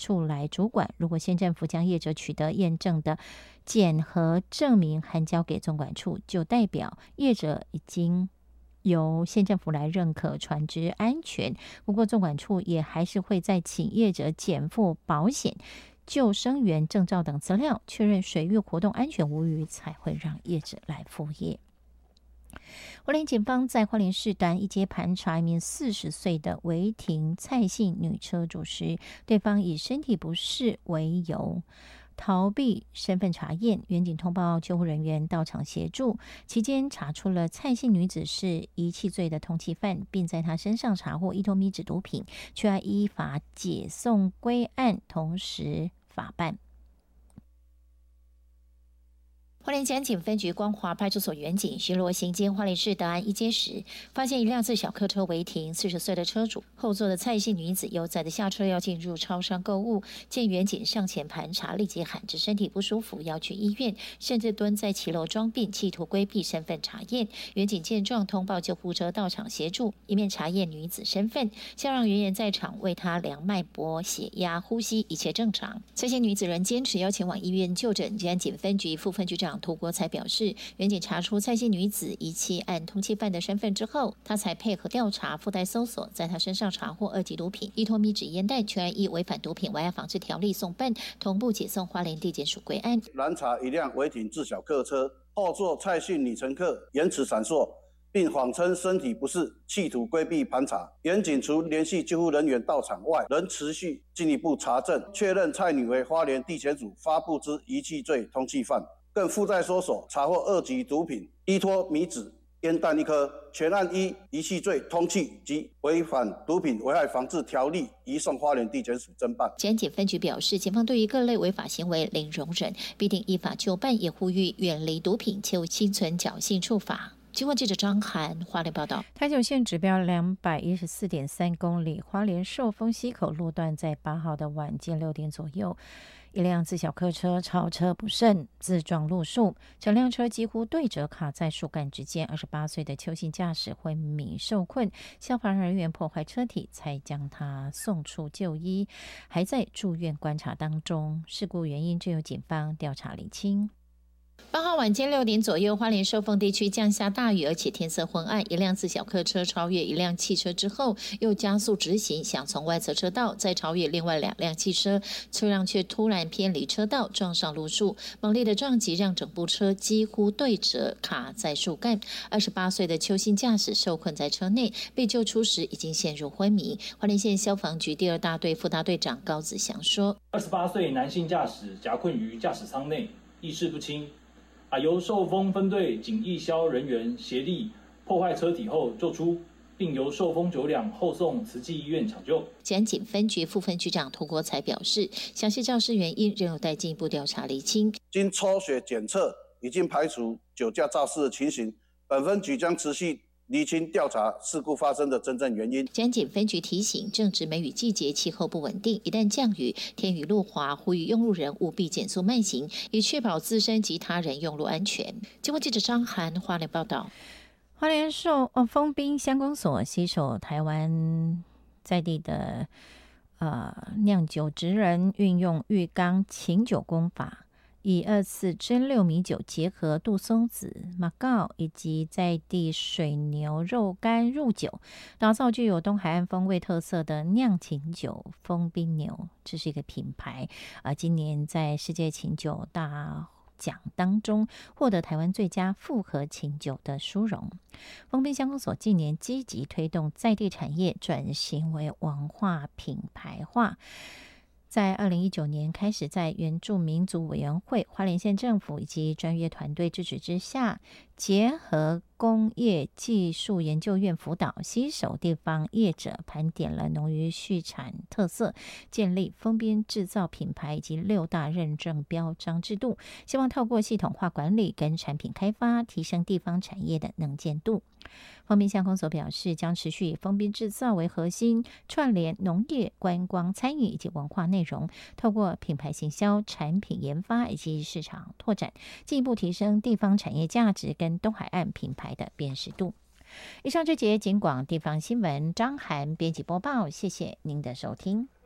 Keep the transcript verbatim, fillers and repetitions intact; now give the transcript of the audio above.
处来主管。如果县政府将业者取得验证的检核证明函交给总管处，就代表业者已经由县政府来认可船只安全。不过总管处也还是会再请业者减负保险、救生员证照等资料，确认水域活动安全无虞，才会让业者来复业。花莲警方在花莲市短一街盘查一名四十岁的违停蔡姓女车主时，对方以身体不适为由逃避身份查验，员警通报救护人员到场协助，期间查出了蔡姓女子是遗弃罪的通缉犯，并在她身上查获一托米脂毒品，却要依法解送归案，同时法办。花莲检警分局光华派出所员警巡逻行经花莲市德安一街时，发现一辆自小客车违停，四十岁的车主后座的蔡姓女子悠哉的下车要进入超商购物，见员警上前盘查，立即喊着身体不舒服要去医院，甚至蹲在骑楼装病，企图规避身份查验。员警见状通报救护车到场协助，一面查验女子身份，先让员员在场为她量脉搏、血压、呼吸，一切正常。蔡姓女子仍坚持要前往医院就诊。检警分局副分局长涂国才表示，员警查出蔡姓女子遗弃案通缉犯的身份之后，他才配合调查附带搜索，在他身上查获二级毒品一托米脂烟弹，全案依违反毒品危害防治条例送办，同步解送花莲地检署归案。 拦查一辆违停自小客车，后座蔡姓女乘客言辞闪烁，并谎称身体不适，企图规避盘查。员警除联系救护人员到场外，仍持续进一步查证，确认蔡女为花莲地检署发布之遗弃罪通缉犯，更附带搜索查获二级毒品依托米脂烟弹一颗，全案依遗弃罪通缉及违反毒品危害防治条例移送花莲地检署侦办。 检警分局表示，警方对于各类违法行为零容忍，必定依法就办，也呼吁远离毒品，切勿心存侥幸处罚。经过记者张涵花莲报道，台九线指标两百一十四点三公里，花莲寿丰溪口路段在八号的晚间六点左右，一辆自小客车超车不慎自撞路树，整辆车几乎对折卡在树干之间。二十八岁的邱姓驾驶昏迷受困，消防人员破坏车体才将他送出就医，还在住院观察当中。事故原因正由警方调查厘清。八号晚间六点左右，花莲寿丰地区降下大雨，而且天色昏暗。一辆自小客车超越一辆汽车之后，又加速直行，想从外侧车道再超越另外两辆汽车，车辆却突然偏离车道，撞上路树，猛烈的撞击让整部车几乎对折，卡在树干。二十八岁的邱姓驾驶受困在车内，被救出时已经陷入昏迷。花莲县消防局第二大队副大队长高子祥说： 二十八岁男性驾驶夹困于驾驶舱内，意识不清。啊，由寿丰分队警义消人员协力破坏车体后救出，并由寿丰九两后送慈济医院抢救。 检警分局副分局长涂国才表示，详细肇事原因仍有待进一步调查厘清。 经抽血检测，已经排除酒驾肇事的情形，本分局将持续厘清调查事故发生的真正原因。 检警分局提醒，正值梅雨季节，气候不稳定，一旦降雨，天雨路滑，呼吁用路人务必减速慢行，以确保自身及他人用路安全。经过记者张涵花莲报道，花莲寿呃丰滨乡公所携手台湾在地的呃酿酒职人，运用浴缸琴酒工法，以二次蒸馏米酒结合杜松子、马告以及在地水牛肉干入酒，打造具有东海岸风味特色的酿琴酒丰滨牛。这是一个品牌，呃，今年在世界琴酒大奖当中获得台湾最佳复合琴酒的殊荣。丰滨乡公所近年积极推动在地产业转型为文化品牌化。在二零一九年开始，在原住民族委员会、花莲县政府以及专业团队支持之下，结合工业技术研究院辅导，携手地方业者，盘点了农渔畜产特色，建立丰滨制造品牌以及六大认证标章制度，希望透过系统化管理跟产品开发，提升地方产业的能见度。丰滨乡公所表示，将持续以丰滨制造为核心，串联农业、观光、餐饮以及文化内容，透过品牌行销、产品研发以及市场拓展，进一步提升地方产业价值跟东海岸品牌的辨识度。以上这节警广地方新闻，张涵编辑播报，谢谢您的收听。